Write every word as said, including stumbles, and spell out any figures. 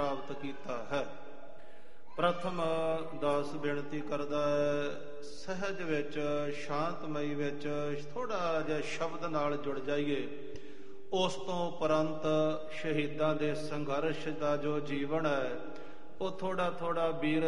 ਪ੍ਰਾਪਤ ਕੀਤਾ ਹੈ। ਪ੍ਰਥਮ ਦਾਸ ਬੇਨਤੀ ਕਰਦਾ ਹੈ, ਸਹਿਜ ਵਿੱਚ ਸ਼ਾਂਤਮਈ ਵਿੱਚ ਥੋੜ੍ਹਾ ਜਿਹਾ ਸ਼ਬਦ ਨਾਲ ਜੁੜ ਜਾਈਏ। ਉਸ ਤੋਂ ਉਪਰੰਤ ਸ਼ਹੀਦਾਂ ਦੇ ਸੰਘਰਸ਼ ਦਾ ਜੋ ਜੀਵਨ ਹੈ ਉਹ ਥੋੜ੍ਹਾ ਥੋੜ੍ਹਾ ਵੀਰ